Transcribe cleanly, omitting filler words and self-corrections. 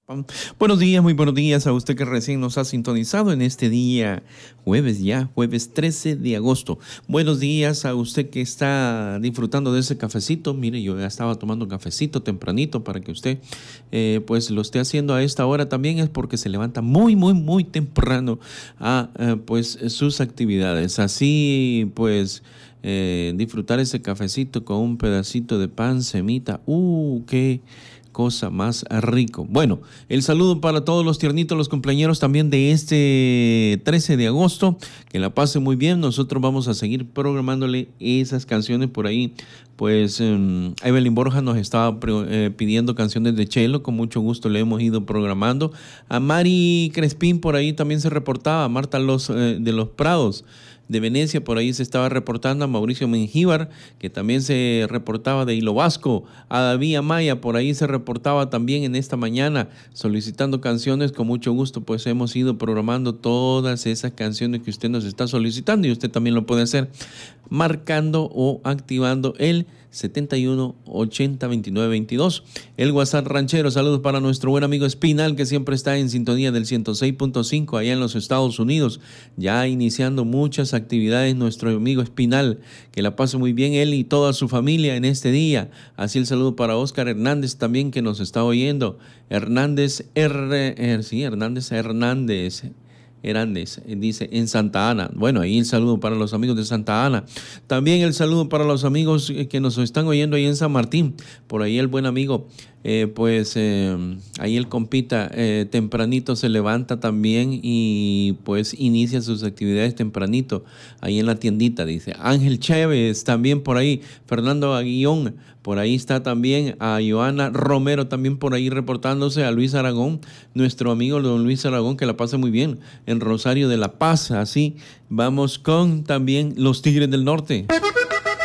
Buenos días, muy buenos días a usted que recién nos ha sintonizado en este día, jueves 13 de agosto. Buenos días a usted que está disfrutando de ese cafecito. Mire, yo ya estaba tomando cafecito tempranito para que usted pues lo esté haciendo a esta hora también, es porque se levanta muy temprano a pues sus actividades. Así pues disfrutar ese cafecito con un pedacito de pan, semita, qué cosa más rico. Bueno, el saludo para todos los tiernitos, los cumpleaños también de este 13 de agosto. Que la pasen muy bien. Nosotros vamos a seguir programándole esas canciones por ahí. Pues Evelyn Borja nos estaba pidiendo canciones de Chelo. Con mucho gusto le hemos ido programando. A Mari Crespín por ahí también se reportaba. Marta de los Prados de Venecia, por ahí se estaba reportando. A Mauricio Mengíbar, que también se reportaba de Hilo Vasco. A David Amaya, por ahí se reportaba también en esta mañana, solicitando canciones. Con mucho gusto, pues hemos ido programando todas esas canciones que usted nos está solicitando, y usted también lo puede hacer marcando o activando el 71 80 29 22. El WhatsApp ranchero. Saludos para nuestro buen amigo Espinal, que siempre está en sintonía del 106.5 allá en los Estados Unidos, ya iniciando muchas actividades nuestro amigo Espinal. Que la pase muy bien él y toda su familia en este día. Así el saludo para Oscar Hernández también, que nos está oyendo. Hernández dice en Santa Ana. Bueno, ahí el saludo para los amigos de Santa Ana. También el saludo para los amigos que nos están oyendo ahí en San Martín. Por ahí el buen amigo, ahí el compita tempranito se levanta también y pues inicia sus actividades tempranito ahí en la tiendita, dice. Ángel Chévez también por ahí. Fernando Aguillón, por ahí está también. A Joana Romero también por ahí reportándose. A Luis Aragón, nuestro amigo don Luis Aragón, que la pase muy bien en Rosario de la Paz. Así vamos con también los Tigres del Norte.